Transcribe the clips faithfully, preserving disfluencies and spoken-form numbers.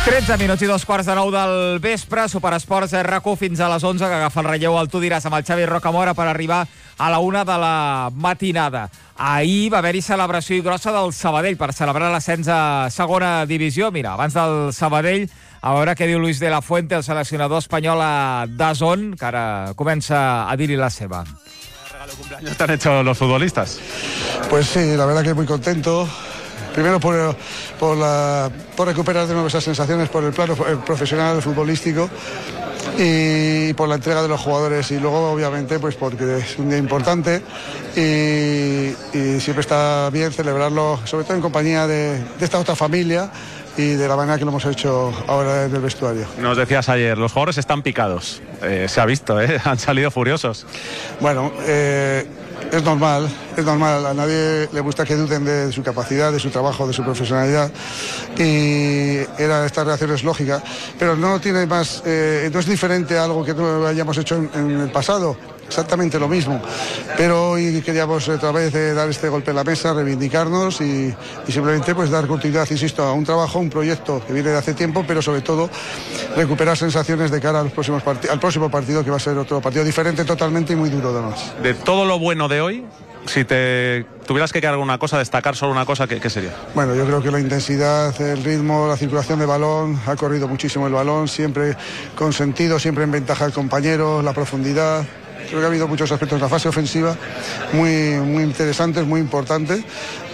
tretze minuts i dos quarts de nou del vespre, Superesports RAC u fins a les onze, que agafa el relleu al Tu diràs amb el Xavi Rocamora per arribar a la una de la matinada. Ahir va haver-hi celebració i grossa del Sabadell per celebrar l'ascens a segona divisió. Mira, abans del Sabadell, a veure què diu Luis de la Fuente, el seleccionador espanyol a DAZN, que ara comença a dir-hi la seva. ¿Qué regalo de cumpleaños te han hecho los futbolistas? Pues sí, la verdad que muy contento. Primero por, por, la, por recuperar de nuevo esas sensaciones por el plano profesional, futbolístico, y por la entrega de los jugadores, y luego obviamente pues porque es un día importante y, y siempre está bien celebrarlo, sobre todo en compañía de, de esta otra familia y de la manera que lo hemos hecho ahora en el vestuario. Nos decías ayer, los jugadores están picados, eh, se ha visto, ¿eh? Han salido furiosos. Bueno, eh, es normal, es normal, a nadie le gusta que duden de su capacidad, de su trabajo, de su profesionalidad, y era esta reacción es lógica, pero no tiene más, eh, no es diferente a algo que no hayamos hecho en, en el pasado, exactamente lo mismo, pero hoy queríamos otra vez eh, dar este golpe en la mesa, reivindicarnos y, y simplemente pues dar continuidad, insisto, a un trabajo, un proyecto que viene de hace tiempo, pero sobre todo recuperar sensaciones de cara a los próximos al próximo partido, que va a ser otro partido diferente totalmente y muy duro además. De todo lo bueno de hoy, si te tuvieras que quedar alguna cosa, destacar solo una cosa, ¿qué, qué sería? Bueno, yo creo que la intensidad, el ritmo, la circulación de balón, ha corrido muchísimo el balón, siempre con sentido, siempre en ventaja del compañero, la profundidad. Creo que ha habido muchos aspectos de la fase ofensiva muy, muy interesantes, muy importantes,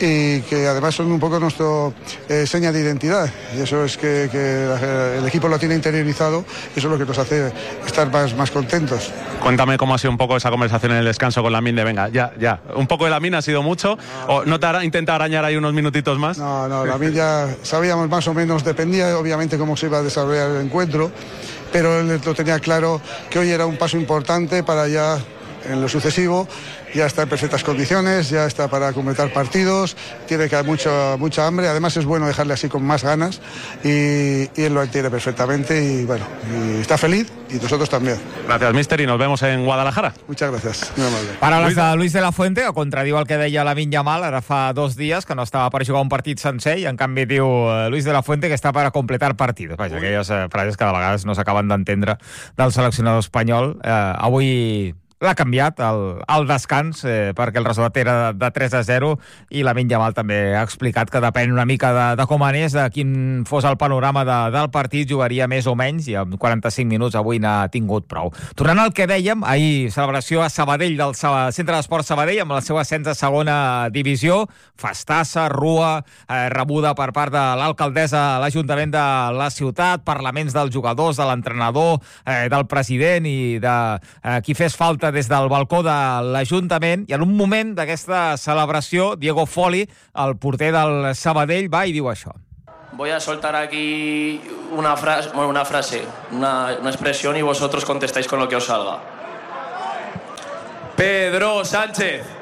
y que además son un poco nuestro eh, seña de identidad, y eso es que, que el equipo lo tiene interiorizado, y eso es lo que nos hace estar más, más contentos. Cuéntame cómo ha sido un poco esa conversación en el descanso con Lamine de venga, ya, ya, un poco de Lamine ha sido mucho, no, o no te hará, intenta arañar ahí unos minutitos más. No, no, Lamine ya sabíamos más o menos, dependía obviamente cómo se iba a desarrollar el encuentro, pero él lo tenía claro que hoy era un paso importante para ya, en lo sucesivo, ya está en perfectas condiciones, ya está para completar partidos, tiene que haber mucha, mucha hambre, además es bueno dejarle así con más ganas, y, y él lo entiende perfectamente, y bueno, y está feliz, y nosotros también. Gracias, míster, y nos vemos en Guadalajara. Muchas gracias, muy amable. Paraules de Luis de la Fuente, que contradiu el que deia Lamine Yamal ara fa dos dies, que no estava per jugar un partit sencer, i en canvi diu uh, Luis de la Fuente que està per a completar partidos. Vaja, aquelles uh, frases que de vegades no s'acaben d'entendre del seleccionador espanyol. Uh, avui l'ha canviat al, al descans eh, perquè el resultat era de, de tres a zero, i Lamine Yamal també ha explicat que depèn una mica de, de com anés, de quin fos el panorama de, del partit, jugaria més o menys, i en quaranta-cinc minuts avui n'ha tingut prou. Tornant al que dèiem, ahir celebració a Sabadell del Centre d'Esports Sabadell amb el seu ascens a segona divisió, festassa, rua, eh, rebuda per part de l'alcaldessa a l'Ajuntament de la ciutat, parlaments dels jugadors, de l'entrenador, eh, del president i de eh, qui fes falta des del balcó de l'Ajuntament, i en un moment d'aquesta celebració, Diego Foli, el porter del Sabadell, va i diu això. Voy a soltar aquí una frase, bueno, una frase, una, una expresión, y vosotros contestáis con lo que os salga. Pedro Sánchez.